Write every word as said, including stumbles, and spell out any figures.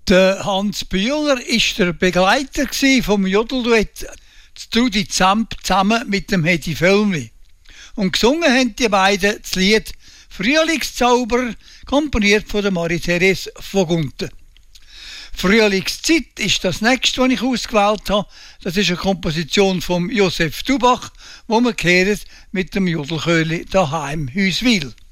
Der Hans Bühler war der Begleiter vom Jodelduett Trudi Zamp zusammen mit dem Hedi Völmli. Und gesungen haben die beiden das Lied «Frühlingszauber», komponiert von der Marie-Therese von Gunten. «Frühlingszeit» ist das nächste, was ich ausgewählt habe. Das ist eine Komposition von Josef Dubach, wo wir kehren mit dem Jodelchöli daheim Hüswil.